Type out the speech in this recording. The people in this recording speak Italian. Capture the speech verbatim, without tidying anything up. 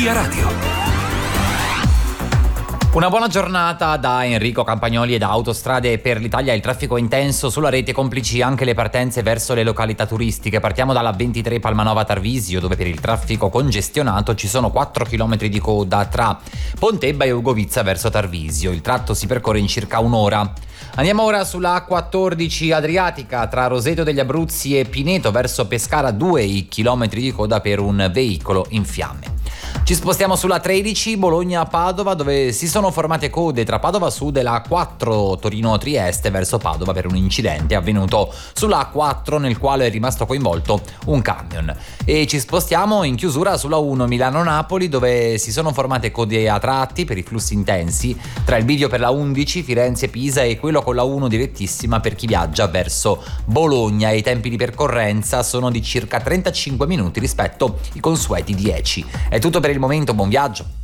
Via Radio. Una buona giornata da Enrico Campagnoli e da Autostrade per l'Italia. Il traffico è intenso sulla rete, complici anche le partenze verso le località turistiche. Partiamo dalla ventitré Palmanova Tarvisio, dove per il traffico congestionato ci sono quattro chilometri di coda tra Pontebba e Ugovizza verso Tarvisio. Il tratto si percorre in circa un'ora. Andiamo ora sulla A quattordici Adriatica tra Roseto degli Abruzzi e Pineto verso Pescara, due chilometri di coda per un veicolo in fiamme. Ci spostiamo sulla tredici Bologna-Padova, dove si sono formate code tra Padova Sud e la A quattro Torino-Trieste verso Padova per un incidente avvenuto sulla A quattro nel quale è rimasto coinvolto un camion. E ci spostiamo in chiusura sulla uno Milano-Napoli, dove si sono formate code a tratti per i flussi intensi tra il bivio per la undici Firenze-Pisa e quello con la uno direttissima per chi viaggia verso Bologna. I tempi di percorrenza sono di circa trentacinque minuti rispetto ai consueti dieci. È tutto per il momento, buon viaggio.